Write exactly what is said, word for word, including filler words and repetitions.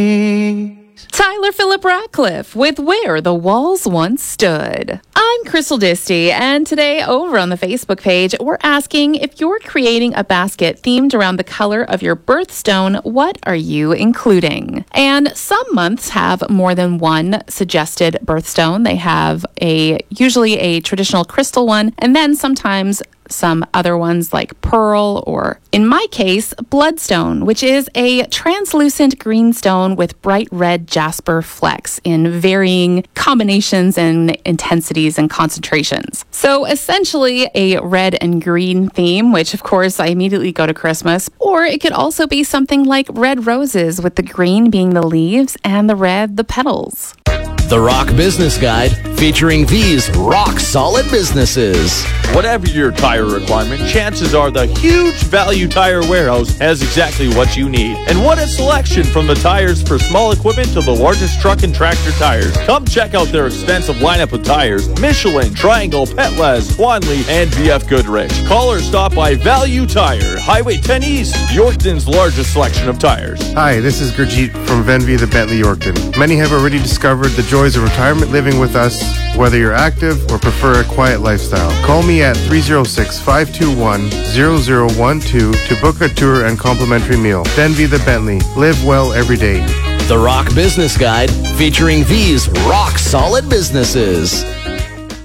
Tyler Phillip Ratcliffe with Where the Walls Once Stood. I'm Crystal Disty, and today over on the Facebook page, we're asking if you're creating a basket themed around the color of your birthstone, what are you including? And some months have more than one suggested birthstone. They have a usually a traditional crystal one, and then sometimes some other ones like pearl, or in my case, bloodstone, which is a translucent green stone with bright red jasper flecks in varying combinations and intensities and concentrations. So essentially a red and green theme, which of course I immediately go to Christmas. Or it could also be something like red roses, with the green being the leaves and the red the petals. The Rock Business Guide, featuring these rock-solid businesses. Whatever your tire requirement, chances are the huge Value Tire Warehouse has exactly what you need. And what a selection, from the tires for small equipment to the largest truck and tractor tires. Come check out their extensive lineup of tires: Michelin, Triangle, Petlez, Wanley, and V F Goodrich. Call or stop by Value Tire, Highway ten East, Yorkton's largest selection of tires. Hi, this is Gurjeet from Venvy the Bentley Yorkton. Many have already discovered the joys of retirement living with us, whether you're active or prefer a quiet lifestyle. Call me at three oh six, five two one, zero zero one two to book a tour and complimentary meal. Venvy the Bentley. Live well every day. The Rock Business Guide, featuring these rock-solid businesses.